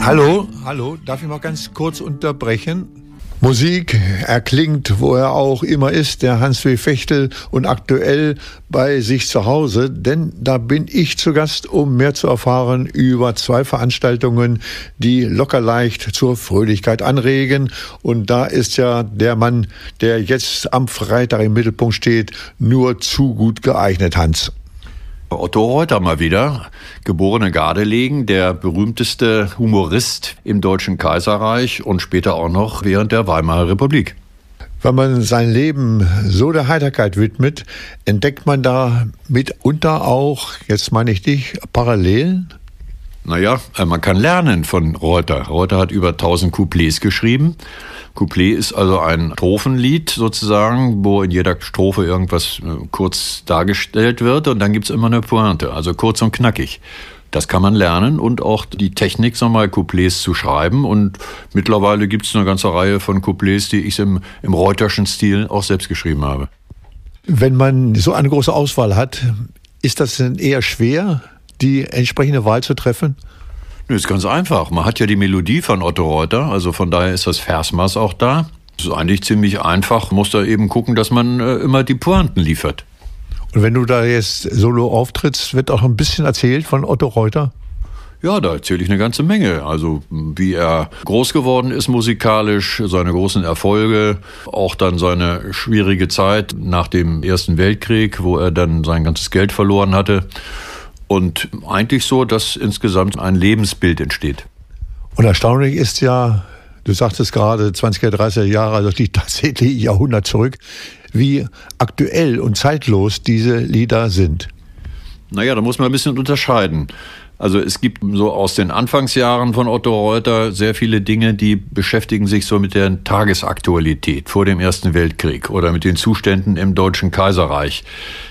Hallo, darf ich mal ganz kurz unterbrechen? Musik erklingt, wo er auch immer ist, der Hans-W. Fechtel, und aktuell bei sich zu Hause, denn da bin ich zu Gast, um mehr zu erfahren über 2 Veranstaltungen, die locker leicht zur Fröhlichkeit anregen. Und da ist ja der Mann, der jetzt am Freitag im Mittelpunkt steht, nur zu gut geeignet, Hans. Otto Reuter mal wieder, geborene Gardelegen, der berühmteste Humorist im Deutschen Kaiserreich und später auch noch während der Weimarer Republik. Wenn man sein Leben so der Heiterkeit widmet, entdeckt man da mitunter auch, jetzt meine ich dich, Parallelen? Naja, man kann lernen von Reuter. Reuter hat über 1000 Couplets geschrieben. Couplet ist also ein Strophenlied sozusagen, wo in jeder Strophe irgendwas kurz dargestellt wird und dann gibt's immer eine Pointe, also kurz und knackig. Das kann man lernen und auch die Technik, Couplets zu schreiben, und mittlerweile gibt's eine ganze Reihe von Couplets, die ich im Reuterschen Stil auch selbst geschrieben habe. Wenn man so eine große Auswahl hat, ist das denn eher schwer, die entsprechende Wahl zu treffen? Das ist ganz einfach. Man hat ja die Melodie von Otto Reuter, also von daher ist das Versmaß auch da. Das ist eigentlich ziemlich einfach. Man muss da eben gucken, dass man immer die Pointen liefert. Und wenn du da jetzt solo auftrittst, wird auch ein bisschen erzählt von Otto Reuter? Ja, da erzähle ich eine ganze Menge. Also wie er groß geworden ist musikalisch, seine großen Erfolge, auch dann seine schwierige Zeit nach dem Ersten Weltkrieg, wo er dann sein ganzes Geld verloren hatte. Und eigentlich so, dass insgesamt ein Lebensbild entsteht. Und erstaunlich ist ja, du sagtest gerade 20er, 30er Jahre, also das liegt tatsächlich Jahrhundert zurück, wie aktuell und zeitlos diese Lieder sind. Naja, da muss man ein bisschen unterscheiden. Also es gibt so aus den Anfangsjahren von Otto Reuter sehr viele Dinge, die beschäftigen sich so mit der Tagesaktualität vor dem Ersten Weltkrieg oder mit den Zuständen im Deutschen Kaiserreich.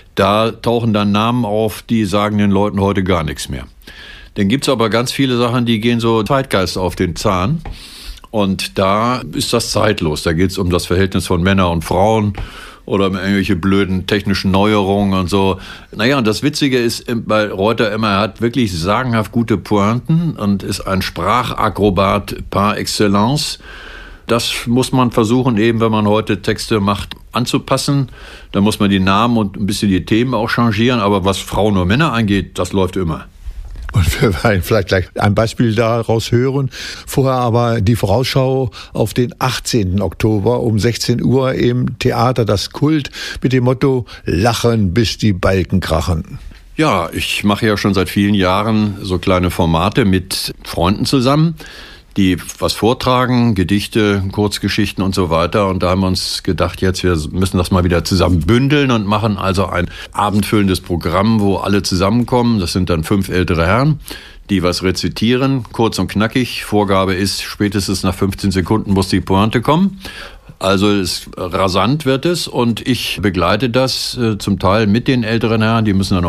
Da tauchen dann Namen auf, die sagen den Leuten heute gar nichts mehr. Dann gibt's aber ganz viele Sachen, die gehen so Zeitgeist auf den Zahn. Und da ist das zeitlos. Da geht's um das Verhältnis von Männern und Frauen oder um irgendwelche blöden technischen Neuerungen und so. Naja, und das Witzige ist bei Reuter immer, er hat wirklich sagenhaft gute Pointen und ist ein Sprachakrobat par excellence. Das muss man versuchen, eben wenn man heute Texte macht, anzupassen. Da muss man die Namen und ein bisschen die Themen auch changieren. Aber was Frauen und Männer angeht, das läuft immer. Und wir werden vielleicht gleich ein Beispiel daraus hören. Vorher aber die Vorausschau auf den 18. Oktober um 16 Uhr im Theater Das Kult mit dem Motto Lachen, bis die Balken krachen. Ja, ich mache ja schon seit vielen Jahren so kleine Formate mit Freunden zusammen, die was vortragen, Gedichte, Kurzgeschichten und so weiter. Und da haben wir uns gedacht, jetzt wir müssen das mal wieder zusammen bündeln und machen also ein abendfüllendes Programm, wo alle zusammenkommen. Das sind dann 5 ältere Herren, die was rezitieren, kurz und knackig. Vorgabe ist, spätestens nach 15 Sekunden muss die Pointe kommen. Also rasant wird es und ich begleite das zum Teil mit den älteren Herren, die müssen dann